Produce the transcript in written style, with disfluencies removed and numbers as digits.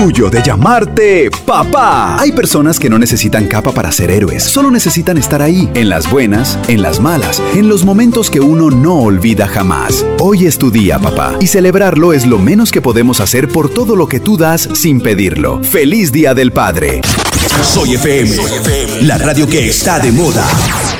orgullo de llamarte papá. Hay personas que no necesitan capa para ser héroes, solo necesitan estar ahí, en las buenas, en las malas, en los momentos que uno no olvida jamás. Hoy es tu día, papá, y celebrarlo es lo menos que podemos hacer por todo lo que tú das sin pedirlo. ¡Feliz Día del Padre! Soy FM, la radio que está de moda.